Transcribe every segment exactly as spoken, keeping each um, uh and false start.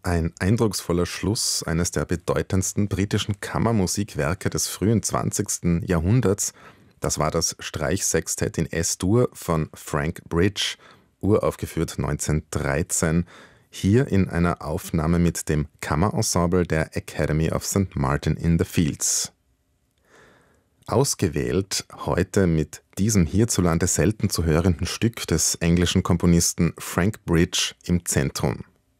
Ein eindrucksvoller Schluss eines der bedeutendsten britischen Kammermusikwerke des frühen zwanzigsten Jahrhunderts, das war das Streichsextett in Es-Dur von Frank Bridge, uraufgeführt neunzehnhundertdreizehn, hier in einer Aufnahme mit dem Kammerensemble der Academy of Saint Martin in the Fields. Ausgewählt heute mit diesem hierzulande selten zu hörenden Stück des englischen Komponisten Frank Bridge im Zentrum.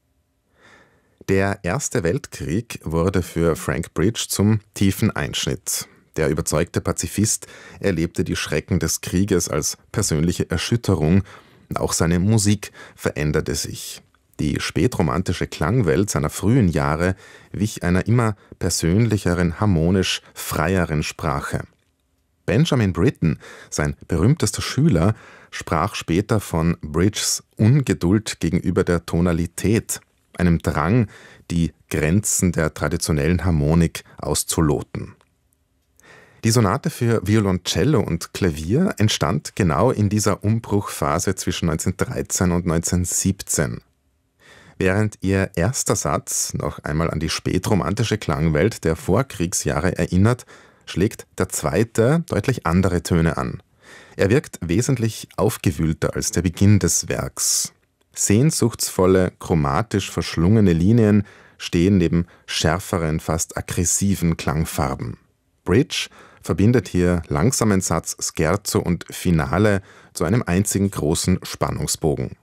Der Erste Weltkrieg wurde für Frank Bridge zum tiefen Einschnitt. Der überzeugte Pazifist erlebte die Schrecken des Krieges als persönliche Erschütterung. Auch seine Musik veränderte sich. Die spätromantische Klangwelt seiner frühen Jahre wich einer immer persönlicheren, harmonisch freieren Sprache. Benjamin Britten, sein berühmtester Schüler, sprach später von Bridges Ungeduld gegenüber der Tonalität, einem Drang, die Grenzen der traditionellen Harmonik auszuloten. Die Sonate für Violoncello und Klavier entstand genau in dieser Umbruchphase zwischen neunzehnhundertdreizehn und neunzehnhundertsiebzehn. Während ihr erster Satz noch einmal an die spätromantische Klangwelt der Vorkriegsjahre erinnert, schlägt der zweite deutlich andere Töne an. Er wirkt wesentlich aufgewühlter als der Beginn des Werks. Sehnsuchtsvolle, chromatisch verschlungene Linien stehen neben schärferen, fast aggressiven Klangfarben. Bridge verbindet hier langsamen Satz, Scherzo und Finale zu einem einzigen großen Spannungsbogen.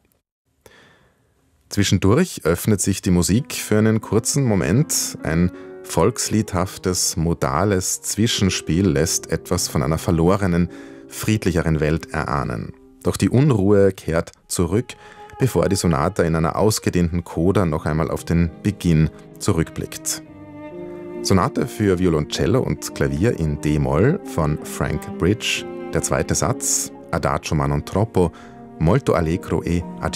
Zwischendurch öffnet sich die Musik für einen kurzen Moment. Ein volksliedhaftes, modales Zwischenspiel lässt etwas von einer verlorenen, friedlicheren Welt erahnen. Doch die Unruhe kehrt zurück, bevor die Sonate in einer ausgedehnten Coda noch einmal auf den Beginn zurückblickt. Sonate für Violoncello und Klavier in D-Moll von Frank Bridge, der zweite Satz, Adagio ma non troppo, molto allegro e